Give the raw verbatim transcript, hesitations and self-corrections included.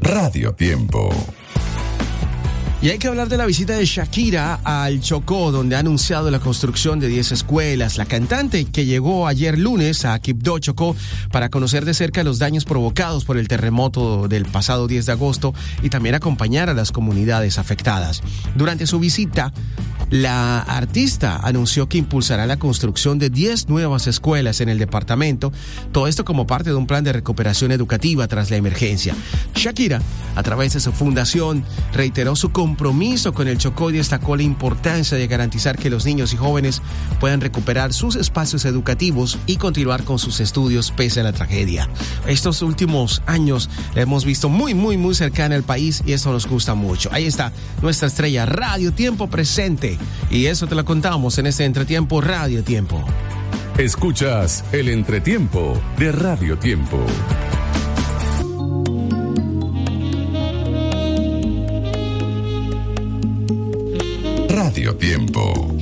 Radio Tiempo. Y hay que hablar de la visita de Shakira al Chocó, donde ha anunciado la construcción de diez escuelas. La cantante, que llegó ayer lunes a Quibdó, Chocó, para conocer de cerca los daños provocados por el terremoto del pasado diez de agosto y también acompañar a las comunidades afectadas. Durante su visita, la artista anunció que impulsará la construcción de diez nuevas escuelas en el departamento, todo esto como parte de un plan de recuperación educativa tras la emergencia. Shakira, a través de su fundación, reiteró su compromiso con el Chocó y destacó la importancia de garantizar que los niños y jóvenes puedan recuperar sus espacios educativos y continuar con sus estudios pese a la tragedia. Estos últimos años la hemos visto muy, muy, muy cercana al país y esto nos gusta mucho. Ahí está nuestra estrella Radio Tiempo presente y eso te lo contamos en este Entretiempo Radio Tiempo. Escuchas el Entretiempo de Radio Tiempo. Radio Tiempo.